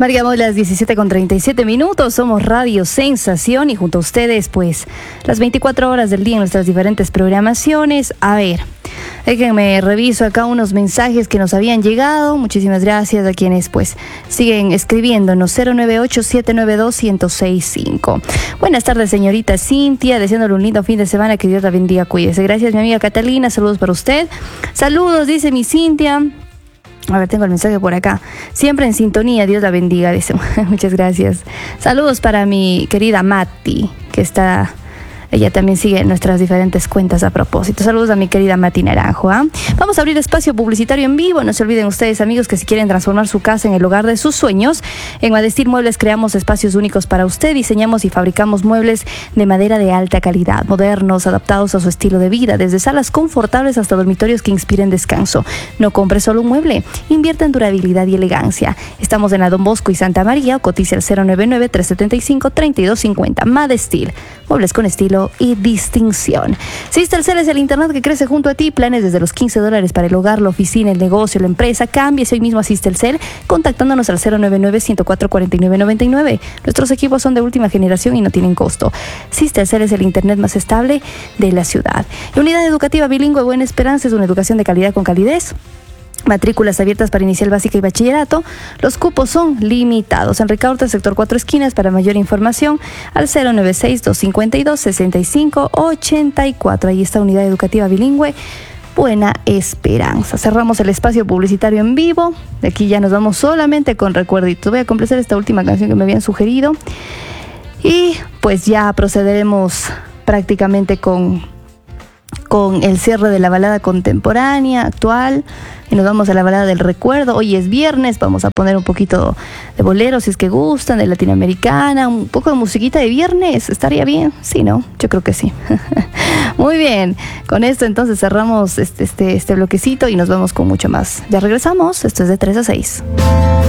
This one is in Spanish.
Marcamos las 17:37. Somos Radio Sensación y junto a ustedes, pues, las 24 horas del día en nuestras diferentes programaciones. A ver, déjenme reviso acá unos mensajes que nos habían llegado. Muchísimas gracias a quienes, pues, siguen escribiéndonos. 098-792-1065. Buenas tardes, señorita Cintia. Deseándole un lindo fin de semana. Que Dios la bendiga, cuídese. Gracias, mi amiga Catalina. Saludos para usted. Saludos, dice mi Cintia. A ver, tengo el mensaje por acá. Siempre en sintonía, Dios la bendiga, dice. Muchas gracias. Saludos para mi querida Mati, que está... Ella también sigue nuestras diferentes cuentas a propósito. Saludos a mi querida Mati Naranjo. Vamos a abrir espacio publicitario en vivo. No se olviden ustedes, amigos, que si quieren transformar su casa en el hogar de sus sueños, en Madestil Muebles creamos espacios únicos para usted. Diseñamos y fabricamos muebles de madera de alta calidad, modernos, adaptados a su estilo de vida, desde salas confortables hasta dormitorios que inspiren descanso. No compre solo un mueble, invierta en durabilidad y elegancia. Estamos en la Don Bosco y Santa María. Cotiza al 099-375-3250. Madestil, muebles con estilo y distinción. Sistelcel es el internet que crece junto a ti. Planes desde los $15 para el hogar, la oficina, el negocio, la empresa. Cámbiese hoy mismo a Sistelcel contactándonos al 099-104-4999. Nuestros equipos son de última generación y no tienen costo. Sistelcel es el internet más estable de la ciudad. La unidad educativa bilingüe Buena Esperanza es una educación de calidad con calidez. Matrículas abiertas para inicial básica y bachillerato. Los cupos son limitados. Enrique Horta, sector 4 esquinas. Para mayor información al 096-252-6584. Ahí está unidad educativa bilingüe Buena Esperanza. Cerramos el espacio publicitario en vivo. De aquí ya nos vamos solamente con recuerditos. Voy a complacer esta última canción que me habían sugerido. Y pues ya procederemos prácticamente con el cierre de la balada contemporánea, actual, y nos vamos a la balada del recuerdo. Hoy es viernes, vamos a poner un poquito de bolero si es que gustan, de latinoamericana, un poco de musiquita de viernes, ¿estaría bien? Sí, ¿no? Yo creo que sí. Muy bien, con esto entonces cerramos este bloquecito y nos vamos con mucho más. Ya regresamos, esto es de 3 a 6.